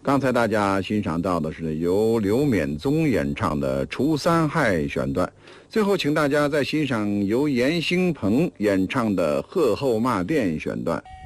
刚才大家欣赏到的是由刘勉宗演唱的《除三害》选段，最后请大家再欣赏由严兴鹏演唱的《鹤后骂店》选段。